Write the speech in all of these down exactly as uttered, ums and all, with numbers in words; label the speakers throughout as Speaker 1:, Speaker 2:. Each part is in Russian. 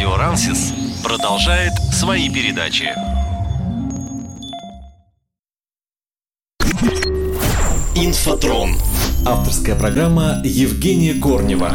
Speaker 1: Радио Рансис продолжает свои передачи. Инфотрон. Авторская программа Евгения Корнева.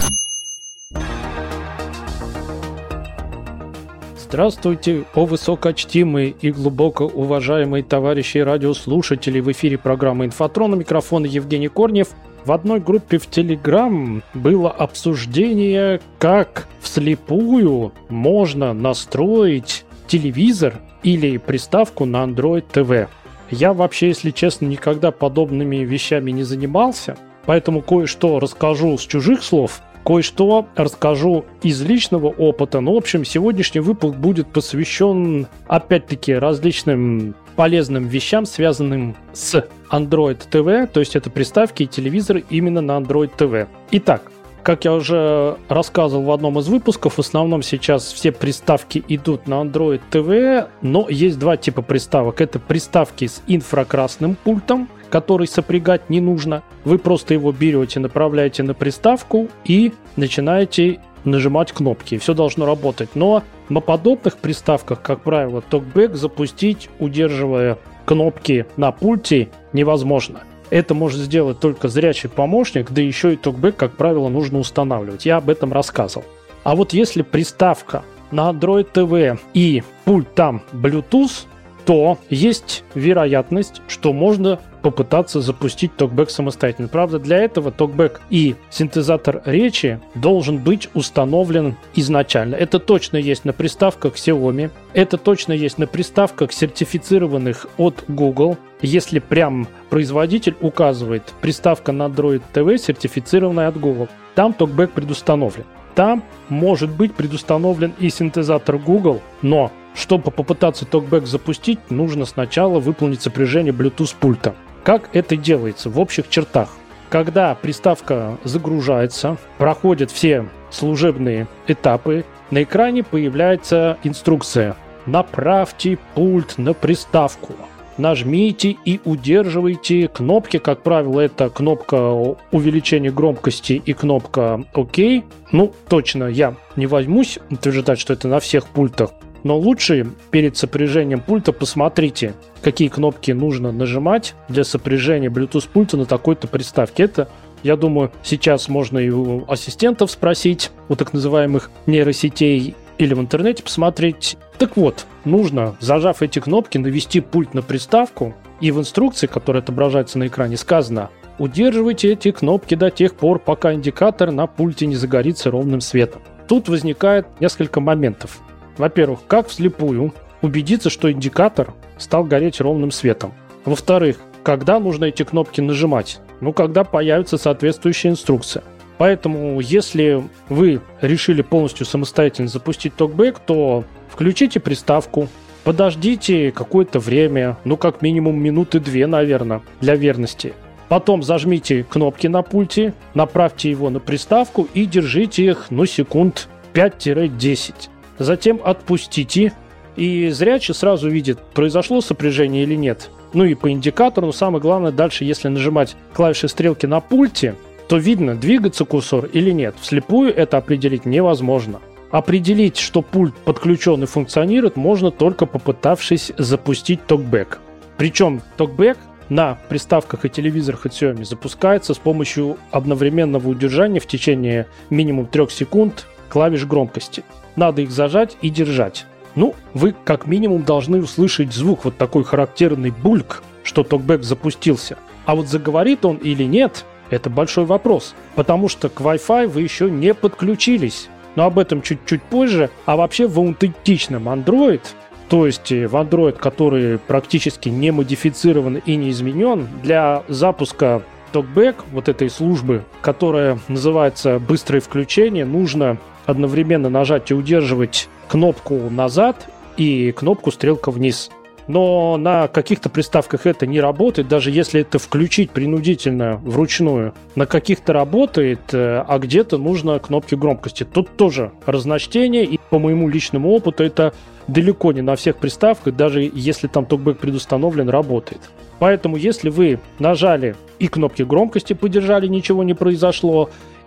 Speaker 2: Здравствуйте, о высокочтимые и глубоко уважаемые товарищи радиослушатели! В эфире программа «Инфотрон», у микрофона Евгений Корнев. В одной группе в Telegram было обсуждение, как вслепую можно настроить телевизор или приставку на Android ти ви. Я вообще, если честно, никогда подобными вещами не занимался, поэтому кое-что расскажу с чужих слов, кое-что расскажу из личного опыта. Ну, в общем, сегодняшний выпуск будет посвящен, опять-таки, различным полезным вещам, связанным с Android ти ви, то есть это приставки и телевизоры именно на Android ти ви. Итак, как я уже рассказывал в одном из выпусков, в основном сейчас все приставки идут на Android ти ви, но есть два типа приставок. Это приставки с инфракрасным пультом, который сопрягать не нужно. Вы просто его берете, направляете на приставку и начинаете нажимать кнопки. Все должно работать. Но на подобных приставках, как правило, токбэк запустить, удерживая кнопки на пульте, невозможно. Это может сделать только зрячий помощник, да еще и токбэк, как правило, нужно устанавливать. Я об этом рассказывал. А вот если приставка на Android ти ви и пульт там Bluetooth, то есть вероятность, что можно попытаться запустить токбэк самостоятельно. Правда, для этого токбэк и синтезатор речи должен быть установлен изначально. Это точно есть на приставках Xiaomi, это точно есть на приставках, сертифицированных от Google. Если прям производитель указывает приставка на Android ти ви, сертифицированная от Google, там токбэк предустановлен. Там может быть предустановлен и синтезатор Google, но чтобы попытаться токбэк запустить, нужно сначала выполнить сопряжение Bluetooth пульта. Как это делается в общих чертах? Когда приставка загружается, проходят все служебные этапы, на экране появляется инструкция: направьте пульт на приставку, нажмите и удерживайте кнопки. Как правило, это кнопка увеличения громкости и кнопка ОК. Ну, точно я не возьмусь утверждать, что это на всех пультах. Но лучше перед сопряжением пульта посмотрите, какие кнопки нужно нажимать для сопряжения Bluetooth пульта на такой-то приставке. Это, я думаю, сейчас можно и у ассистентов спросить, у так называемых нейросетей, или в интернете посмотреть. Так вот, нужно, зажав эти кнопки, навести пульт на приставку, и в инструкции, которая отображается на экране, сказано: удерживайте эти кнопки до тех пор, пока индикатор на пульте не загорится ровным светом. Тут возникает несколько моментов. Во-первых, как вслепую убедиться, что индикатор стал гореть ровным светом? Во-вторых, когда нужно эти кнопки нажимать? Ну, когда появится соответствующая инструкция. Поэтому, если вы решили полностью самостоятельно запустить токбэк, то включите приставку, подождите какое-то время, ну, как минимум минуты две, наверное, для верности. Потом зажмите кнопки на пульте, направьте его на приставку и держите их, ну, секунд пять-десять. Затем отпустите, и зрячий сразу видит, произошло сопряжение или нет. Ну и по индикатору, но самое главное, дальше, если нажимать клавиши стрелки на пульте, то видно, двигается курсор или нет. Вслепую это определить невозможно. Определить, что пульт подключен и функционирует, можно только попытавшись запустить токбэк. Причем токбэк на приставках и телевизорах от Xiaomi запускается с помощью одновременного удержания в течение минимум трех секунд клавиш громкости. Надо их зажать и держать. Ну, вы как минимум должны услышать звук, вот такой характерный бульк, что токбэк запустился. А вот заговорит он или нет, это большой вопрос, потому что к Wi-Fi вы еще не подключились. Но об этом чуть-чуть позже. А вообще в аутентичном Android, то есть в Android, который практически не модифицирован и не изменен, для запуска токбэк, вот этой службы, которая называется «быстрое включение», нужно одновременно нажать и удерживать кнопку «назад» и кнопку «стрелка вниз». Но на каких-то приставках это не работает, даже если это включить принудительно вручную. На каких-то работает, а где-то нужно кнопки громкости. Тут тоже разночтение, и по моему личному опыту это далеко не на всех приставках, даже если там токбэк предустановлен, работает. Поэтому если вы нажали и кнопки громкости подержали, ничего не произошло,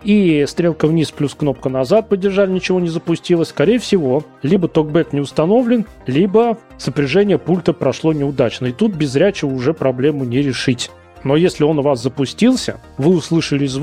Speaker 2: и стрелка вниз плюс кнопка назад подержали, ничего не запустилось, скорее всего, либо токбэк не установлен, либо сопряжение пульта прошло неудачно. И тут без зрячего уже проблему не решить. Но если он у вас запустился, вы услышали звук,